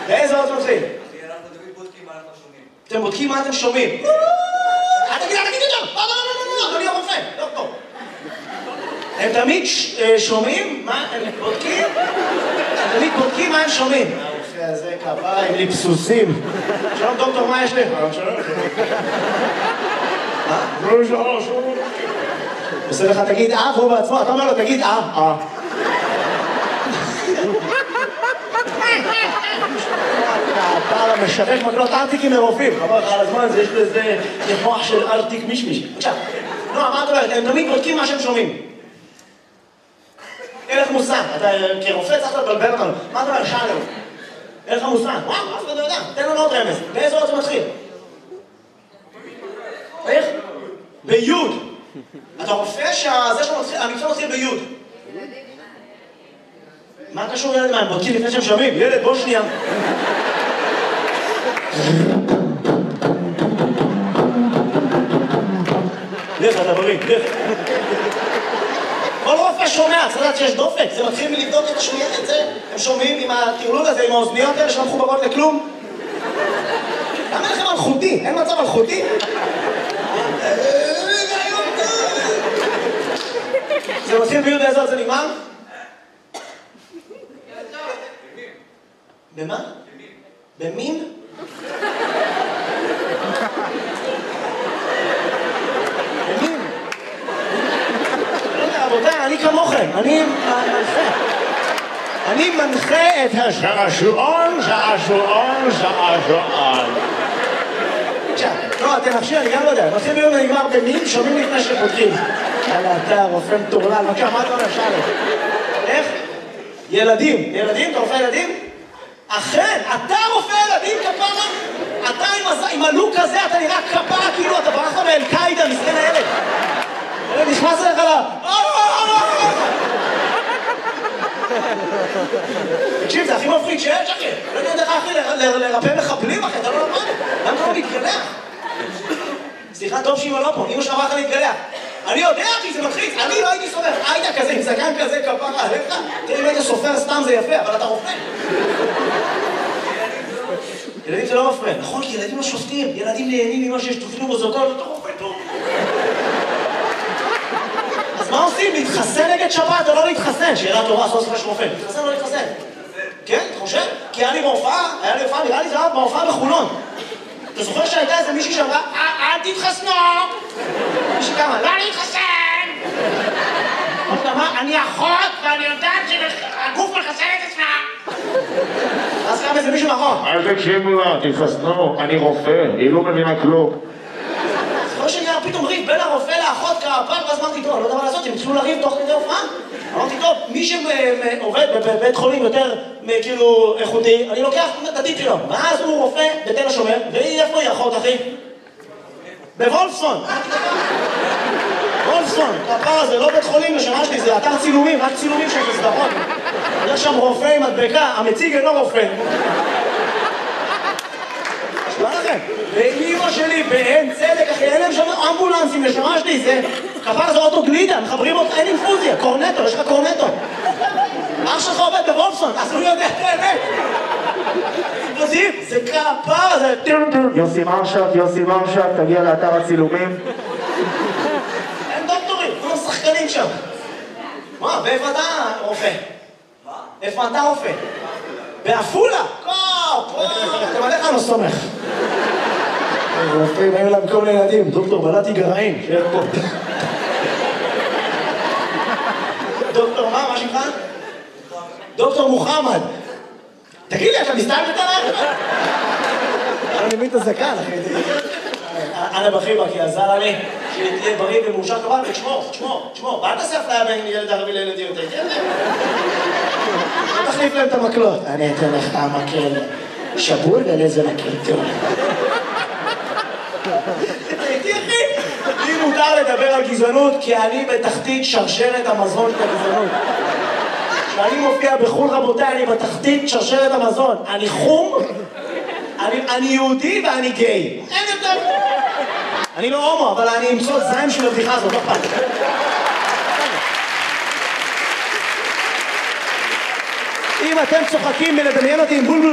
באיזה עוד מתחיל? אנחנו תמיד בודקים מה אנחנו שומעים. אתם בודקים מה אתם שומעים. תגיד יותר! לא, אדוני הרופא, דוקטור. הם תמיד שומעים מה הם בודקים? הם תמיד בודקים מה הם שומעים. הרופא הזה כפיים לבסוסים. שלום דוקטור, מה יש לך? שלום. שלום. עושה לך תגיד והוא בעצמו, אתה אומר לו תגיד אתה משווק מקלות ארטיקים לרופאים, חבל לך על הזמן, יש לזה מוח של ארטיק מישמיש. עכשיו, נועה, מה את אומרת? הם תמיד בודקים מה שהם שומעים. אין לך מושג, אתה כרופא צריך לבלבל אותנו. מה אתה אומר? שאלנו. אין לך מושג. וואו, אף אחד לא יודע. תן לנו עוד רמז. באיזה עוד זה מתחיל? איך? ביוד. אתה רופא שהמקצוע מתחיל ביוד. מה קשור ילד? מה, הם בודקים לפני שהם שומעים? ילד, בוא שנייה. לך, אתה בריא, לך. כל רופא שומע, צריך לדעת שיש דופק. זה מתחיל מלבדוק את השמיעה, את זה. הם שומעים עם הטרלול הזה, עם האוזניות האלה שלא מחוברות לכלום. למה לכם מלכותי? אין מצב מלכותי? זה מתחיל ביוד באיזה עוד זה נגמר? במה? במין? במין? רבותיי, אני כמוכם, אני מנחה את השעשועון. עכשיו, לא, אתם עכשיו, אני גם לא יודע, מתחיל ביום ונגמר במין, שומעים לפני שפותחים. יאללה, אתה רופא מטורלל, בבקשה, מה אתה אומר, שאלה? איך? ילדים, אתה רופא ילדים? אכן, אתה רופא ילדים כפרה? אתה עם הלוק הזה, אתה נראה כפרה כאילו אתה ברחת מאל-קאידה, מסכן הילד. הילד נכנס אליך לה... תקשיב, זה הכי מפחיד שיש, אחי. לא יודע איך אחי לרפא מחבלים, אחי, אתה לא למד. למה אתה לא מתגלח? סליחה, טוב שאמא לא פה, אמא שלך אמרה להתגלח. אני יודע, אחי, זה מלחיץ. אני לא הייתי סופר. היית כזה, עם זקן כזה, כפרה עליך. תראה, אם היית סופר סתם זה יפה, אבל אתה רופא. ילדים זה לא מפריע. נכון, כי ילדים לא שופטים. ילדים נהנים ממה שיש תופנו בזאתו, אתה רופא טוב. אז מה עושים? להתחסן נגד שפעת או לא להתחסן? שאלה טובה, סוף סוף יש רופא. להתחסן או לא להתחסן? כן, אתה חושב? כי היה לי בהופעה, נראה לי זה היה בהופעה בחולון. אתה זוכר שהייתה איזה מישהי שאמרה, אל תתחסנו! מישהי כמה, לא להתחסן! עוד אמרה, אני אחות ואני יודעת שהגוף מחסן את עצמה! אז קם איזה מישהו נכון. אל תקשיבו לה, תתחסנו, אני רופא, היא לא מבינה כלום. זוכר שנהיה פתאום ריב בין הרופא לאחות כפר, ואז אמרתי, טוב, לא יודע מה לעשות, הם התחילו לריב תוך כדי הופעה. אמרתי, טוב, מי שעובד בבית חולים יותר כאילו איכותי, אני לוקח את הטיפ שלו. ואז הוא רופא בתל השומר, ואיפה היא אחות, אחי? בוולפסון. וולפסון, כפר הזה, לא בית חולים לשמה שלי, זה אתר צילומים, רק צילומים של סדרות. יש שם רופא עם מדבקה, המציג אינו רופא. נשמע לכם, ואימא שלי באין צדק, אחי, אין להם שם אמבולנסים לשמה שלי, זה כפר זה אוטו גלידה, מחברים אותך, אין אינפוזיה, קורנטו, יש לך קורנטו. אח שלך עובד בוולפסון, אז הוא יודע את האמת. זה כפר, זה... יוסי מרשק, תגיע לאתר הצילומים. אין דוקטורים, כולם שחקנים שם. מה, ואיפה אתה רופא? מה? איפה אתה רופא? בעפולה! אתם עליך לא סומך. רופאים, היו להם כל מיני ילדים, דוקטור בלעתי גרעין, שיהיה פה. דוקטור מה שמך? דוקטור מוחמד. תגיד לי, אתה מסתכל עליי? אני מבין את הזקן, אחי. אנא בחיבה, כי עזר לי שתהיה בריא ומאושר כבר, ותשמור. ואל תעשה אפליה בין ילד ערבי לילדים, אתה יודע? לא תחליף להם את המקלות. אני אתן לך את המקל שבול ולזה מקל טוב. הייתי אחי. לי מותר לדבר על גזענות, כי אני בתחתית שרשרת המזון של הגזענות. כשאני מופיע בחול רבותיי, אני בתחתית שרשרת המזון. אני חום, אני יהודי ואני גיי. אין יותר. אני לא הומו, אבל אני אמצוא זיים של הבדיחה הזאת, לא פעם. אם אתם צוחקים מלדמיין אותי עם בולבול